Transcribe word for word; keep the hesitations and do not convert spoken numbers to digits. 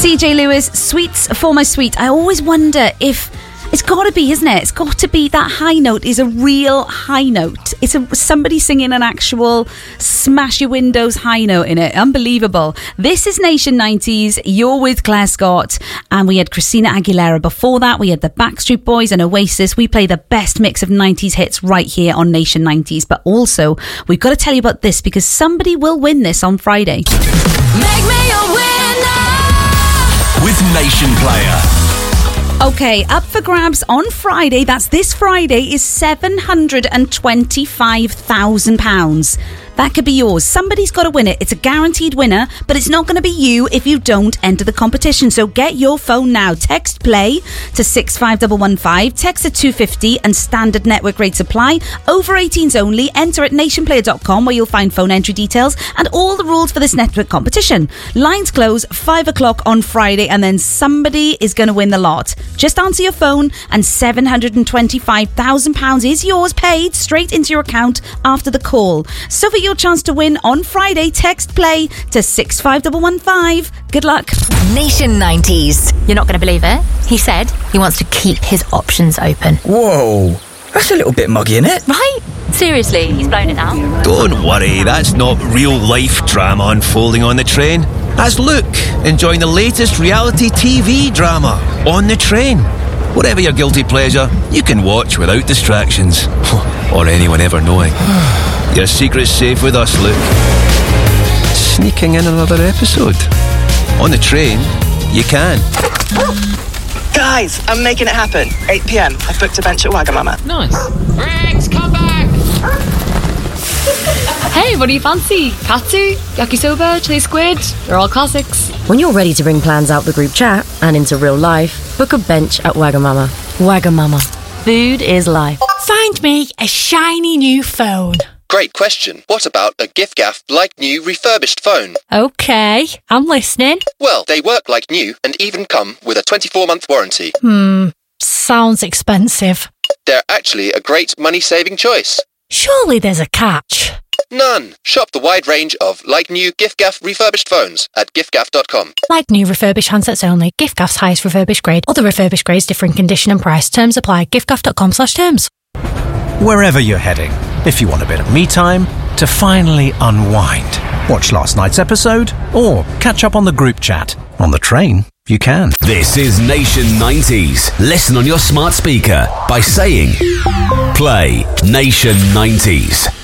C J Lewis, Sweets for My Sweet. I always wonder if it's got to be, isn't it? It's got to be that high note is a real high note. It's a, somebody singing an actual smash your windows high note in it. Unbelievable. This is Nation nineties. You're with Claire Scott. And we had Christina Aguilera before that. We had the Backstreet Boys and Oasis. We play the best mix of nineties hits right here on Nation nineties. But also, we've got to tell you about this because somebody will win this on Friday. Make me a winner with Nation Player. Okay, up for grabs on Friday, that's this Friday, is seven hundred twenty-five thousand pounds. That could be yours. Somebody's got to win it. It's a guaranteed winner, but it's not going to be you if you don't enter the competition. So get your phone now. Text play to six five one one five. Text at two fifty and standard network rate supply. Over eighteens only. Enter at nation player dot com where you'll find phone entry details and all the rules for this network competition. Lines close five o'clock on Friday and then somebody is going to win the lot. Just answer your phone and seven hundred twenty-five thousand pounds is yours, paid straight into your account after the call. So for your chance to win on Friday, text play to six five one one five. Good luck. Nation nineties. You're not going to believe it. He said he wants to keep his options open. Whoa, that's a little bit muggy, isn't it? Right? Seriously, he's blown it now. Don't worry, that's not real life drama unfolding on the train. That's Luke enjoying the latest reality T V drama on the train. Whatever your guilty pleasure, you can watch without distractions or anyone ever knowing. Your secret's safe with us, Luke. Sneaking in another episode. On the train, you can. Guys, I'm making it happen. eight p.m. I've booked a bench at Wagamama. Nice. Rex, come back! Hey, what do you fancy? Katsu, yakisoba, chili squid? They're all classics. When you're ready to bring plans out the group chat and into real life, book a bench at Wagamama. Wagamama. Food is life. Find me a shiny new phone. Great question. What about a giff-gaff like new refurbished phone? Okay, I'm listening. Well, they work like new and even come with a twenty-four month warranty. Hmm, sounds expensive. They're actually a great money-saving choice. Surely there's a catch. None. Shop the wide range of like new giff-gaff refurbished phones at giffgaff dot com. Like new refurbished handsets only. giffgaff's highest refurbished grade. Other refurbished grades differ in condition and price. Terms apply. giffgaff dot com slash terms. Wherever you're heading, if you want a bit of me time to finally unwind, watch last night's episode or catch up on the group chat. On the train, you can. This is Nation nineties. Listen on your smart speaker by saying play Nation nineties.